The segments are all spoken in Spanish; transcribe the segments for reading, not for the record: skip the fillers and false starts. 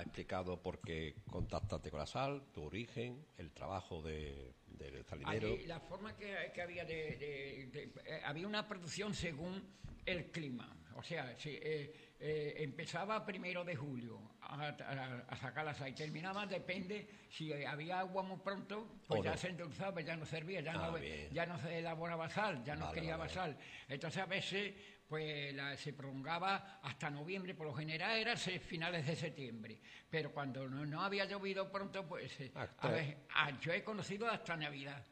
explicado por qué contactaste con la sal, tu origen, el trabajo del salinero. Allí, la forma que había había una producción según el clima. O sea, empezaba 1 de julio a sacar la sal y terminaba, depende, si había agua muy pronto, pues O ya no. se endulzaba, ya no servía, Bien. ya no se elaboraba sal, ya no Vale, criaba vale. sal. Entonces a veces pues se prolongaba hasta noviembre, por lo general era finales de septiembre, pero cuando no había llovido pronto, pues yo he conocido hasta Navidad.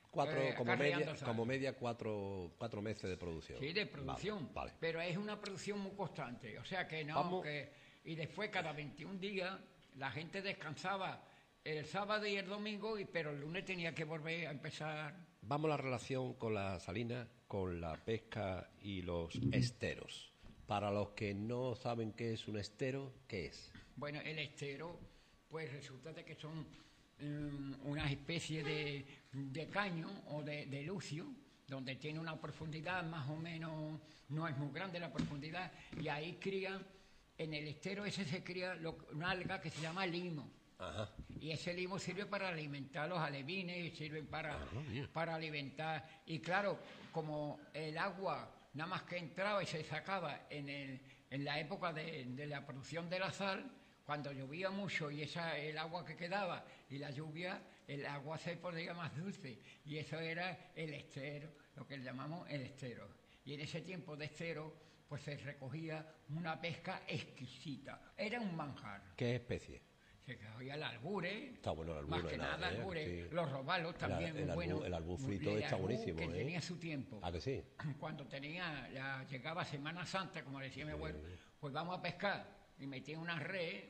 Como media 4 meses de producción. Sí, de producción, Vale. pero es una producción muy constante, o sea que no, Vamos. y después cada 21 días la gente descansaba el sábado y el domingo, pero el lunes tenía que volver a empezar. Vamos a la relación con la salina, con la pesca y los esteros. Para los que no saben qué es un estero, ¿qué es? Bueno, el estero, pues resulta de que son una especie de caño o de lucio, donde tiene una profundidad más o menos, no es muy grande la profundidad, y ahí en el estero ese se cría una alga que se llama limo. Ajá. Y ese limo sirve para alimentar los alevines, sirve para alimentar. Y claro, como el agua nada más que entraba y se sacaba en la época de la producción de la sal, cuando llovía mucho y el agua que quedaba y la lluvia, el agua se ponía más dulce. Y eso era el estero, lo que llamamos el estero. Y en ese tiempo de estero, pues se recogía una pesca exquisita. Era un manjar. ¿Qué especie? Se cogía el albure, Está bueno el albure, más que nada albure, sí. los robalos también, muy buenos. El albur frito está buenísimo, que tenía su tiempo. ¿A que sí? Cuando llegaba Semana Santa, como decía mi abuelo, pues vamos a pescar. Y metía una red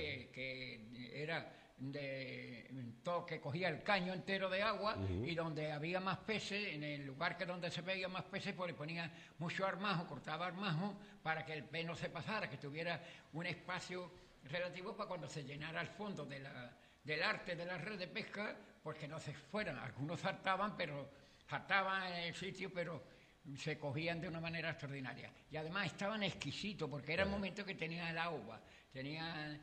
que era que cogía el caño entero de agua, y donde había más peces, en el lugar donde se veía más peces, pues le ponía mucho armajo, cortaba armajo para que el pez no se pasara, que tuviera un espacio relativo para cuando se llenara el fondo del arte de la red de pesca, pues que no se fueran. Algunos saltaban en el sitio, pero se cogían de una manera extraordinaria. Y además estaban exquisitos, porque era el momento que tenía el agua, tenía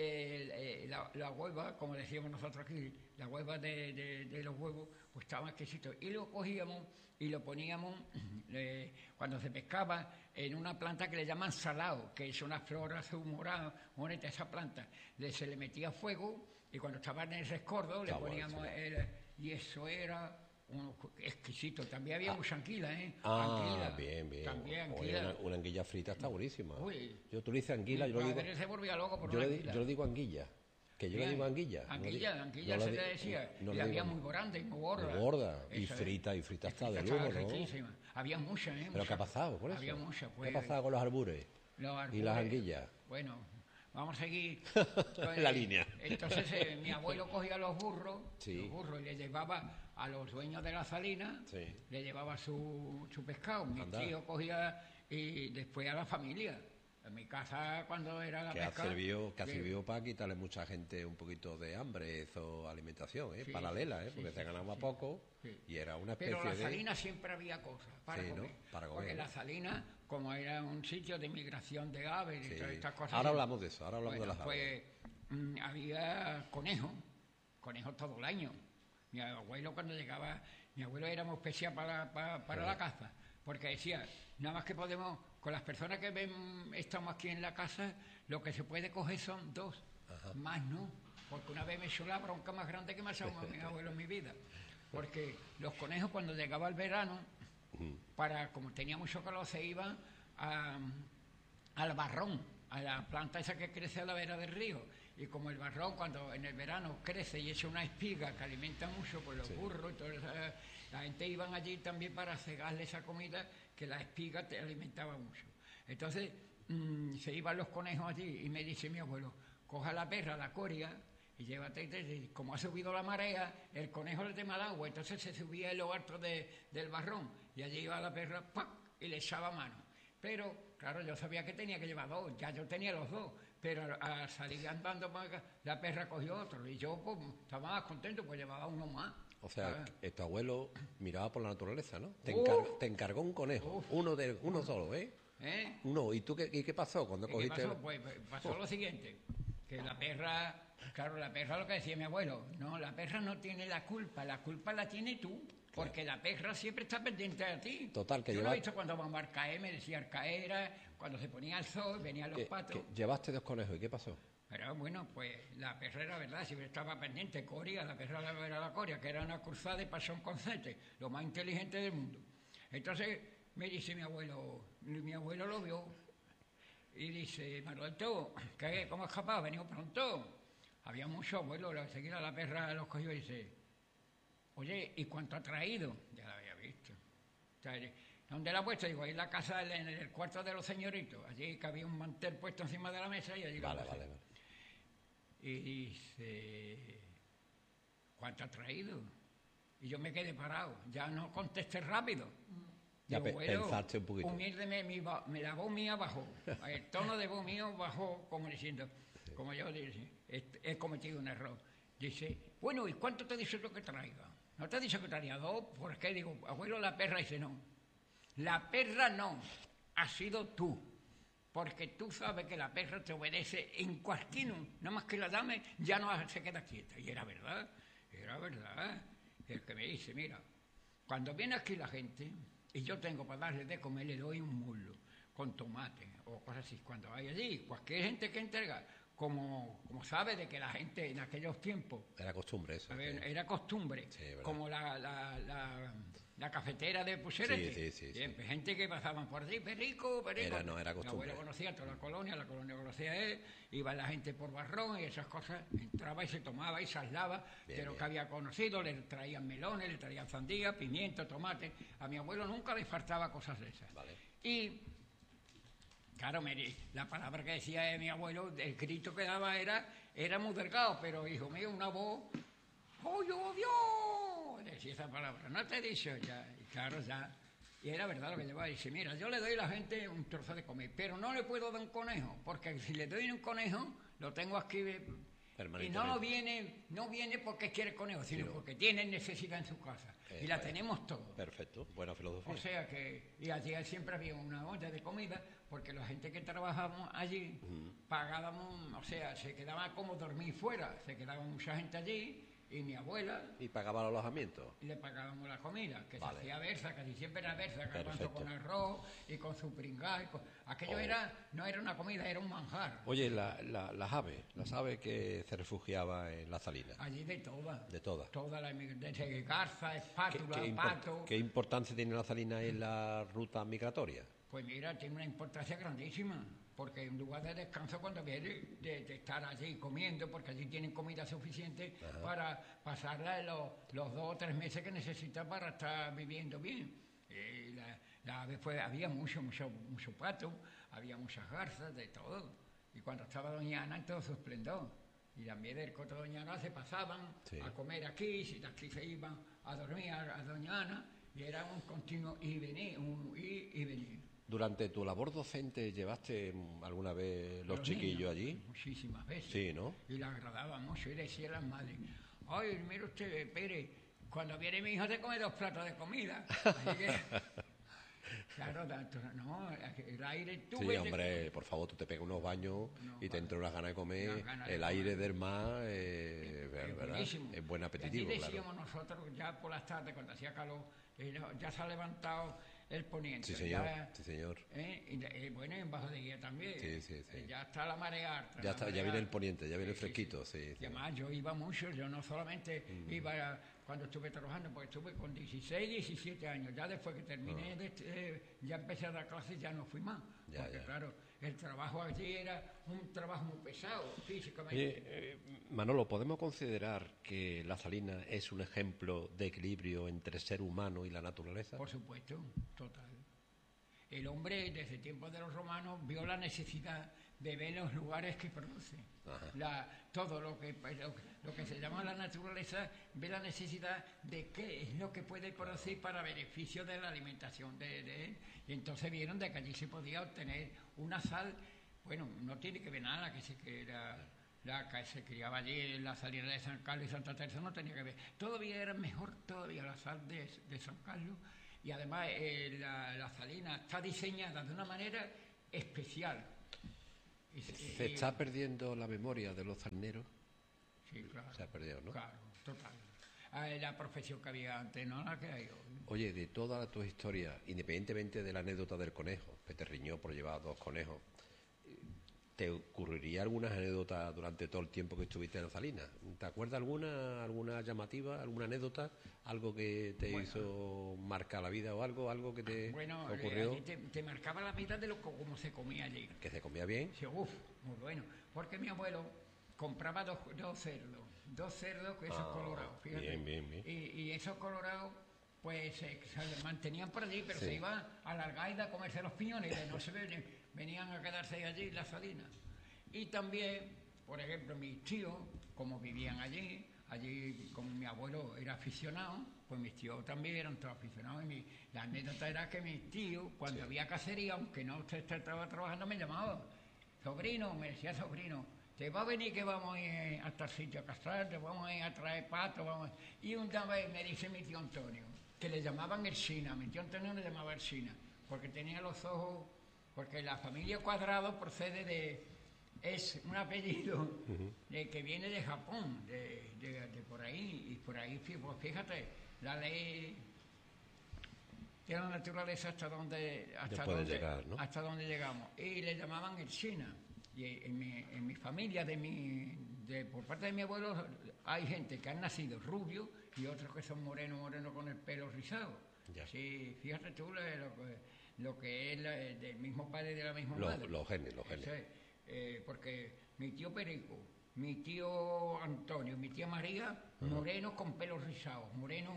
la hueva, como decíamos nosotros aquí, la hueva de los huevos, pues estaban exquisitos. Y lo cogíamos y lo poníamos, cuando se pescaba, en una planta que le llaman salao, que es una flor azul morada, bonita esa planta. Se le metía fuego, y cuando estaba en el rescordo le poníamos y eso era exquisito. También había mucha anguila, Anguila. Anguila. Bien. También anguila. Una anguilla frita está buenísima. Uy. Tú le dices anguila, yo Mi padre se volvía loco por una anguila. yo le digo anguilla. Que yo le digo anguilla. Anguilla se le decía. Y había muy grande y muy gorda. Muy gorda. Y frita está de lujo, ¿no? Riquísima. Había muchas, ¿Pero qué ha pasado con eso? Había muchas, pues. ¿Qué ha pasado con los albures? Y las anguillas. Bueno, vamos a seguir la línea. Entonces mi abuelo cogía los burros y le llevaba a los dueños de la salina, le llevaba su pescado. Mi tío cogía, y después a la familia. En mi casa, cuando era la pesca... Que ha servido para quitarle mucha gente un poquito de hambre o alimentación, paralela, porque se ganaba poco y era una especie de... Pero en la salina siempre había cosas para comer. ¿no? Para comer. Porque la salina, como era un sitio de migración de aves y todas estas cosas... Ahora hablamos de eso, de las aves. Pues había conejos todo el año. Mi abuelo cuando llegaba... Mi abuelo era muy especial para la caza, porque decía, nada más que podemos... Con las personas que estamos aquí en la casa, lo que se puede coger son 2, más no, porque una vez me echó la bronca más grande que me ha echado mi abuelo en mi vida, porque los conejos cuando llegaba el verano, como tenía mucho calor, se iban al barrón, a la planta esa que crece a la vera del río, y como el barrón cuando en el verano crece y echa una espiga que alimenta mucho, pues los burros y todo eso, la gente iban allí también para cegarle esa comida, que la espiga te alimentaba mucho. Entonces se iban los conejos allí, y me dice mi abuelo, coja la perra, la coria, y llévate, y como ha subido la marea, el conejo le tema el agua, entonces se subía en lo alto del barrón, y allí iba la perra, ¡pac!, y le echaba mano. Pero, claro, yo sabía que tenía que llevar 2, ya yo tenía los 2, pero al salir andando para acá, la perra cogió otro, y yo pues, estaba más contento, pues llevaba uno más. O sea, tu abuelo miraba por la naturaleza, ¿no? Te encargó un conejo, uno solo, ¿eh? Uno, ¿y tú qué pasó cuando cogiste? ¿Qué pasó? Pues pasó lo siguiente, que la perra, claro, la perra lo que decía mi abuelo, no, la perra no tiene la culpa la tiene tú, porque la perra siempre está pendiente de ti. Total, que yo lo he visto cuando vamos a Arcaé, me decía Arcaé era cuando se ponía el sol, venían los patos. Llevaste 2 conejos, ¿y qué pasó? Pero bueno, pues la perra era verdad, siempre estaba pendiente, Coria, la perra era la Coria, que era una cruzada de pasión con Cete, lo más inteligente del mundo. Entonces me dice mi abuelo lo vio, y dice, Manuelito, ¿cómo has escapado? ¿Has venido pronto? Había muchos abuelos, enseguida la perra los cogió y dice, oye, ¿y cuánto ha traído? Ya la había visto. O sea, ¿dónde la ha puesto? Digo, ahí en la casa, en el cuarto de los señoritos, allí que había un mantel puesto encima de la mesa y allí vale. Y dice, ¿cuánto ha traído? Y yo me quedé parado, ya no contesté rápido. Ya pensaste un poquito. La voz mía bajó, el tono de voz mío bajó como diciendo, como yo dije, he cometido un error. Dice, bueno, ¿y cuánto te dice lo que traiga? ¿No te ha dicho que traía 2? ¿Por qué? Digo, abuelo, la perra. Dice, no, la perra no, ha sido tú. Porque tú sabes que la perra te obedece en cualquier, nada más que la dame, ya no se queda quieta. Y era verdad. El que me dice, mira, cuando viene aquí la gente, y yo tengo para darle de comer, le doy un muslo con tomate o cosas así. Cuando hay allí, cualquier gente que entrega, como sabe de que la gente en aquellos tiempos... Era costumbre eso. Era costumbre, sí, como la cafetera de Pucherete. Sí. Pues, gente que pasaban por allí, perico. Era costumbre. Mi abuelo conocía toda la colonia conocía él, iba la gente por Barrón y esas cosas, entraba y se tomaba y se aislaba de lo que había conocido, le traían melones, le traían sandía, pimiento, tomate. A mi abuelo nunca le faltaba cosas de esas. Vale. Y... claro, la palabra que decía mi abuelo, el grito que daba era muy delgado, pero hijo mío, una voz, ¡oh, Dios! Decía esa palabra, no te he dicho ya, y claro, ya, y era verdad lo que llevaba, dice, mira, yo le doy a la gente un trozo de comer, pero no le puedo dar un conejo, porque si le doy un conejo, lo tengo aquí, y no viene porque quiere conejo, sino porque tiene necesidad en su casa, y la tenemos todos. Perfecto, buena filosofía. O sea que, y allí siempre había una olla de comida, porque la gente que trabajábamos allí pagábamos, o sea, se quedaba como dormir fuera, se quedaba mucha gente allí, y mi abuela... ¿Y pagaba el alojamiento? Y le pagábamos la comida, que vale. Se hacía versa, casi siempre era versa, con arroz y con su pringá. Aquello no era una comida, era un manjar. Oye, las aves que se refugiaban en la salina. Allí de todas. De todas. Todas las desde garza, espátula, pato... ¿Qué importancia tiene la salina en la ruta migratoria? Pues mira, tiene una importancia grandísima, porque en lugar de descanso cuando viene de estar allí comiendo, porque allí tienen comida suficiente para pasarla los 2 o 3 meses que necesita para estar viviendo bien. Después había mucho pato, había muchas garzas, de todo. Y cuando estaba Doña Ana en todo su esplendor. Y también del coto de Doña Ana se pasaban a comer aquí, si de aquí se iban a dormir a Doña Ana, y era un continuo ir y venir. ¿Durante tu labor docente llevaste alguna vez los chiquillos allí? Muchísimas veces. Sí, ¿no? Y le agradaba mucho. Y decía a las madres, ay, mire usted, Pérez, cuando viene mi hijo te come 2 platos de comida. Así que, claro, no, el aire... Sí, hombre, por favor, tú te pegas unos baños y te entra unas ganas de comer. El aire del mar, ¿verdad? Es buen apetitivo, claro. Decíamos nosotros ya por las tardes, cuando hacía calor, ya se ha levantado el poniente. Sí, señor. Sí, señor. Bueno, en Bajo de Guía también. Sí. Ya está la marea alta. Ya viene el poniente, ya viene el fresquito. Sí. Y además yo iba mucho, yo no solamente iba cuando estuve trabajando, porque estuve con 16, 17 años. Ya después que terminé, ya empecé a dar clases, ya no fui más. Claro, el trabajo allí era un trabajo muy pesado físicamente. Manolo, ¿podemos considerar que la salina es un ejemplo de equilibrio entre el ser humano y la naturaleza? Por supuesto, total. El hombre, desde tiempos de los romanos, vio la necesidad de ver los lugares que produce. Todo lo que se llama la naturaleza, ve la necesidad de qué es lo que puede producir para beneficio de la alimentación de él. Y entonces vieron de que allí se podía obtener una sal, bueno, no tiene que ver nada, la que se criaba allí en la salina de San Carlos y Santa Teresa no tenía que ver. Todavía era mejor la sal de San Carlos, y además la salina está diseñada de una manera especial ¿Se está perdiendo la memoria de los salineros? Sí, claro. Se ha perdido, ¿no? Claro, total. La profesión que había antes, no la que hay hoy. Oye, de toda tu historia, independientemente de la anécdota del conejo, que te riñó por llevar 2 conejos, ¿te ocurriría alguna anécdota durante todo el tiempo que estuviste en la Salina? ¿Te acuerdas alguna llamativa, alguna anécdota, algo que te hizo marcar la vida o algo que te ocurrió? Allí te marcaba la vida de cómo se comía allí. ¿Que se comía bien? Sí, muy bueno. Porque mi abuelo compraba dos cerdos que esos colorados, fíjate. Bien. Y esos colorados pues se mantenían por allí, pero se iban a la Algaida a comerse los piñones, y no se venían a quedarse allí en la Salina. Y también, por ejemplo, mis tíos, como vivían allí como mi abuelo era aficionado, pues mis tíos también eran todos aficionados. Y la anécdota era que mis tíos, cuando había cacería, aunque no estaba trabajando, me llamaban. Sobrino, me decía sobrino, te va a venir que vamos a ir hasta el sitio a castrar, te vamos a ir a traer patos, Y una vez me dice mi tío Antonio, que le llamaban Ersina, mi tío Antonio le llamaba Ersina, porque tenía los ojos, porque la familia Cuadrado procede es un apellido que viene de Japón, de por ahí, y por ahí, pues fíjate, la ley de la naturaleza hasta donde llegar, ¿no? hasta donde llegamos. Y le llamaban Ersina. Y en mi familia, por parte de mi abuelo, hay gente que han nacido rubio y otros que son morenos con el pelo rizado. Ya. Sí, fíjate tú lo que es del mismo padre y de la misma madre. Los genes. Porque mi tío Perico, mi tío Antonio, mi tía María, morenos con pelos rizados, morenos,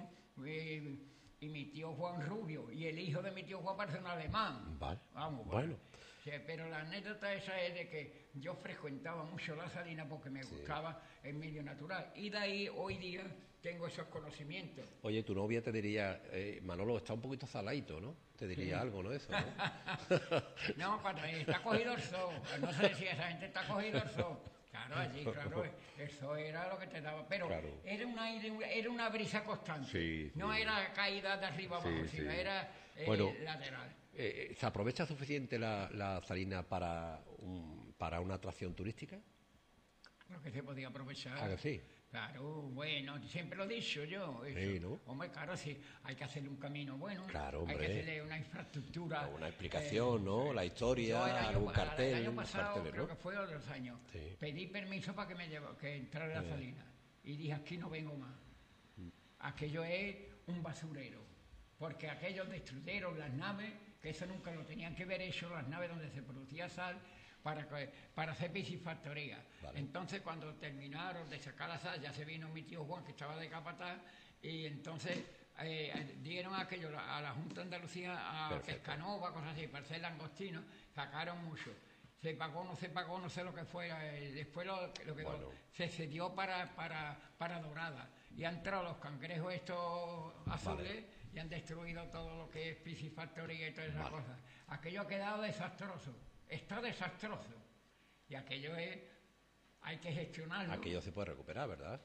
y mi tío Juan rubio, y el hijo de mi tío Juan parece un alemán. Vale. Vamos, bueno. Sí, pero la anécdota esa es de que yo frecuentaba mucho la Salina porque me gustaba el medio natural, y de ahí hoy día tengo esos conocimientos. Oye, tu novia te diría, Manolo, está un poquito saladito, ¿no? Te diría algo, ¿no? Eso, ¿no? No, cuando está cogido el sol, no se decía, esa gente está cogido el sol. Claro, allí, claro, el sol era lo que te daba, pero era una brisa constante, no era caída de arriba abajo, sino era lateral. ¿Se aprovecha suficiente la Salina para una atracción turística? Lo que se podía aprovechar. ¿Ah, que sí? Claro, bueno, siempre lo he dicho yo. Eso. Sí, ¿no? Hombre, claro, sí, hay que hacerle un camino bueno. Claro, hombre. Hay que hacerle una infraestructura. Una explicación, ¿no? La historia, algún cartel. El año pasado, carteles, creo ¿no? que fue otros años, pedí permiso para que entrara a la Salina. Y dije, aquí no vengo más. Aquello es un basurero. Porque aquellos destruyeron las naves, que eso nunca lo tenían que ver hecho, las naves donde se producía sal, para hacer piscifactoría. Vale. Entonces, cuando terminaron de sacar la sal, ya se vino mi tío Juan, que estaba de capataz, y entonces dieron aquello a la Junta de Andalucía, a Pescanova, cosas así, para hacer langostinos, sacaron mucho. Se pagó, no sé lo que fue, después lo que se cedió para dorada. Y han entrado los cangrejos estos azules y han destruido todo lo que es piscifactoría y todas esas cosas. Aquello ha quedado desastroso. Está desastroso. Y aquello hay que gestionarlo. Aquello se puede recuperar, ¿verdad?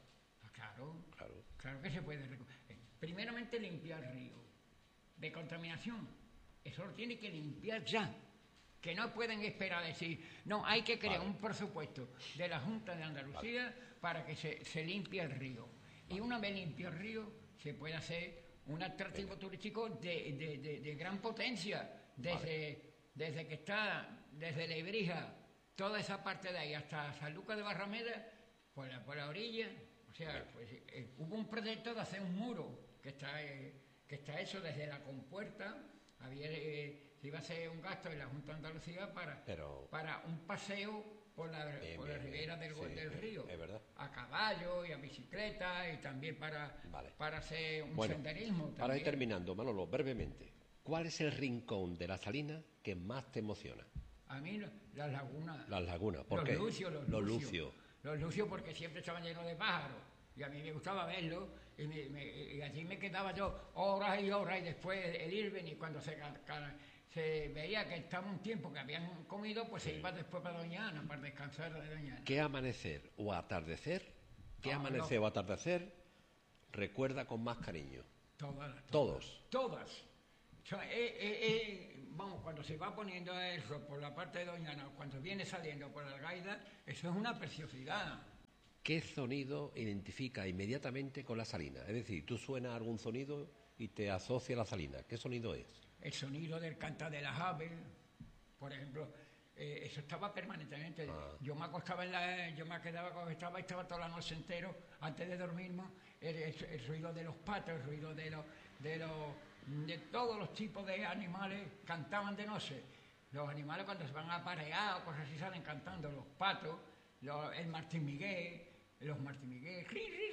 Claro que se puede recuperar. Primeramente limpiar el río. De contaminación. Eso lo tiene que limpiar ya. Que no pueden esperar a decir, no, hay que crear un presupuesto de la Junta de Andalucía para que se limpie el río. Y una vez limpio el río, se puede hacer un atractivo turístico de gran potencia. Desde que está, desde Lebrija, toda esa parte de ahí hasta San Lucas de Barrameda, por la orilla. O sea, pues, hubo un proyecto de hacer un muro que está hecho desde la compuerta. Se iba a hacer un gasto de la Junta de Andalucía para un paseo por la ribera del río, es verdad. A caballo y a bicicleta, y también para hacer un senderismo. También. Para ir terminando, Manolo, brevemente, ¿cuál es el rincón de la Salina que más te emociona? A mí las lagunas. Las lagunas, ¿por qué? Los lucios porque siempre estaban llenos de pájaros. Y a mí me gustaba verlo, y allí me quedaba yo horas y horas, y después el ir venir, cuando se veía que estaba un tiempo que habían comido, pues se iba después para Doña Ana, para descansar de Doña Ana. ¿Qué amanecer o atardecer? O atardecer recuerda con más cariño? Todas. Vamos, cuando se va poniendo eso por la parte de Doñana, cuando viene saliendo por Algaida, eso es una preciosidad. ¿Qué sonido identifica inmediatamente con la salina? Es decir, tú suenas algún sonido y te asocia a la salina. ¿Qué sonido es? El sonido del cantar de las aves, por ejemplo, eso estaba permanentemente. Yo me acostaba yo me quedaba cuando estaba toda la noche entero, antes de dormirme, el ruido de los patos, el ruido de todos los tipos de animales cantaban de noche. Los animales cuando se van a parear o cosas así salen cantando, los patos, el Martín Miguel, los Martín Miguel,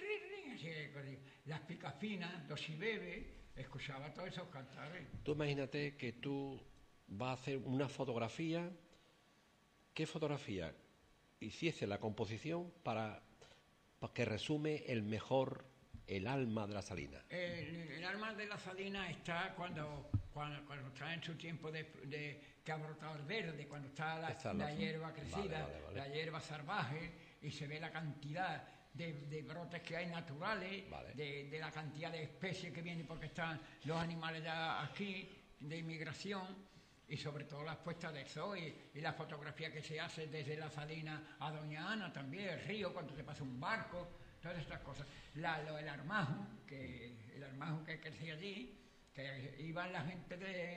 las picafinas, los ibebes, escuchaba todos esos cantares. Tú imagínate que tú vas a hacer una fotografía. ¿Qué fotografía hiciese la composición para que resume el alma de la salina? El alma de la salina está cuando está en su tiempo que ha brotado el verde, cuando está la hierba crecida, vale. La hierba salvaje, y se ve la cantidad de brotes que hay naturales, de la cantidad de especies que vienen porque están los animales ya aquí, de inmigración. Y sobre todo las puestas de sol y la fotografía que se hace desde la salina a Doña Ana también, el río, cuando se pasa un barco, todas estas cosas. El armajo que crecía allí, que iban la gente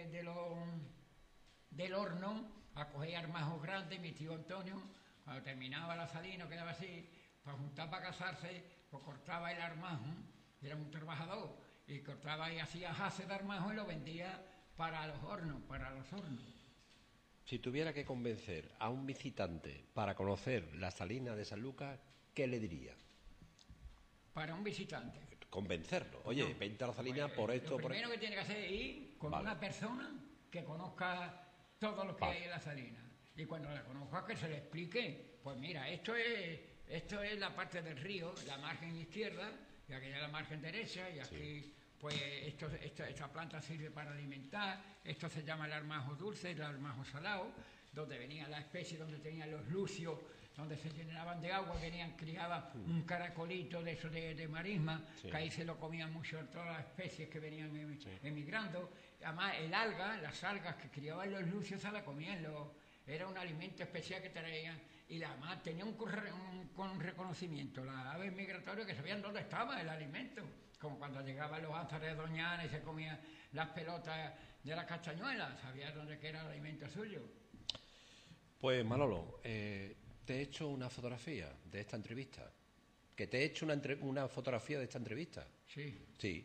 del horno a coger armajos grandes, mi tío Antonio, cuando terminaba la salina, quedaba así, para juntar para casarse, pues cortaba el armajo, era un trabajador, y cortaba y hacía jace de armajo y lo vendía para los hornos. Si tuviera que convencer a un visitante para conocer la salina de Sanlúcar, ¿qué le diría? Para un visitante. Convencerlo. Oye, vente a la salina por esto. Lo primero que tiene que hacer es ir con una persona que conozca todo lo que hay en la salina. Y cuando la conozca, que se le explique. Pues mira, esto es la parte del río, la margen izquierda, y aquella es la margen derecha, y aquí... Pues esta planta sirve para alimentar, esto se llama el armajo dulce, el armajo salado, donde venía la especie, donde tenían los lucios, donde se llenaban de agua, criaban un caracolito de eso de marisma, que ahí se lo comían mucho todas las especies que venían emigrando. Además, las algas que criaban los lucios se las comían, era un alimento especial que traían, y además tenía un reconocimiento, las aves migratorias que sabían dónde estaba el alimento. Como cuando llegaban los ánzares de Doña Ana y se comían las pelotas de la castañuela, sabía dónde era el alimento suyo. Pues Manolo, te he hecho una fotografía de esta entrevista. ¿Que te he hecho una fotografía de esta entrevista? Sí. Sí.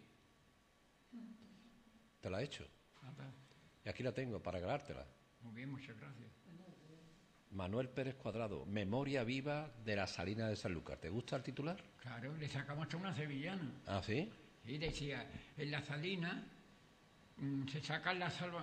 Te la he hecho. Y aquí la tengo para regalártela. Muy bien, muchas gracias. Manuel Pérez Cuadrado, Memoria viva de la salina de Sanlúcar. ¿Te gusta el titular? Claro, le sacamos hasta una sevillana. ¿Ah, sí? Y decía, en la salina se sacan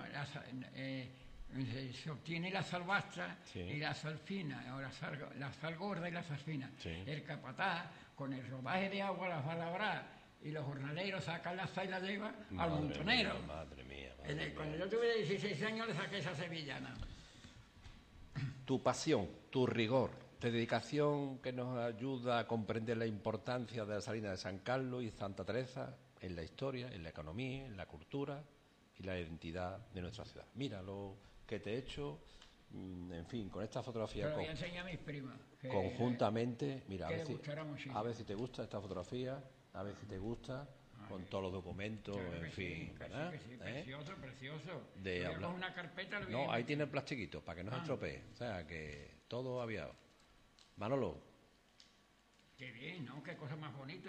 se obtiene la salvastra y la salfina, o la sal gorda y la salfina. Sí. El capataz, con el rodaje de agua, las va a labrar, y los jornaleros sacan la sal y la llevan al montonero. Madre mía. Cuando yo tuve 16 años le saqué esa sevillana. Tu pasión, tu rigor, tu dedicación que nos ayuda a comprender la importancia de la salina de San Carlos y Santa Teresa en la historia, en la economía, en la cultura y la identidad de nuestra ciudad. Mira lo que te he hecho, en fin, con esta fotografía. Pero voy a enseñar a mis primas. Conjuntamente, mira, a ver si te gusta esta fotografía, a ver si te gusta. Con todos los documentos, en fin, ¿verdad? Sí, precioso. De hablar. Con una carpeta No, ahí tiene el plastiquito, para que no se estropee. O sea, que todo aviado. Manolo. Qué bien, ¿no? Qué cosa más bonita.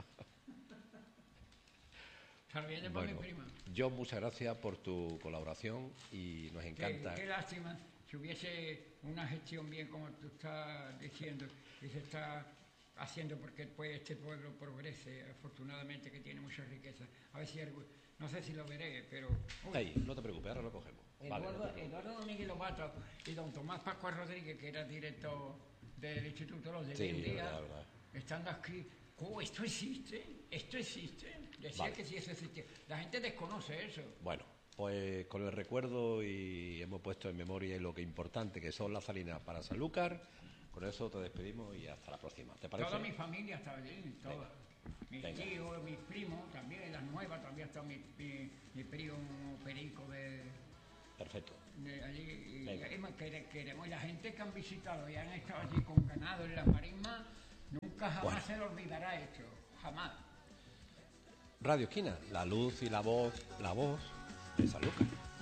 Saludos por mi prima. Yo muchas gracias por tu colaboración y nos encanta. Qué lástima si hubiese una gestión bien como tú estás diciendo y se está haciendo porque pues este pueblo progrese, afortunadamente, que tiene mucha riqueza. A ver si no sé si lo veré, pero... Ahí, no te preocupes, ahora lo cogemos. Eduardo Domínguez Lobato y don Tomás Pascual Rodríguez, que era director del Instituto Los de un día, verdad. Estando aquí, ¿esto existe? Decía que sí, eso existe. La gente desconoce eso. Bueno, pues con el recuerdo y hemos puesto en memoria lo que importante que son las salinas para Sanlúcar. Con eso te despedimos y hasta la próxima. ¿Te parece? Toda mi familia está allí, toda. Mis Venga. tíos, mis primos, también en las nuevas, todavía está mi primo Perico Perfecto. de allí. Y Venga. queremos, y la gente que han visitado y han estado allí con ganado en las marismas, nunca jamás Bueno. se le olvidará esto, jamás. Radio Esquina, la luz y la voz de Sanlúcar.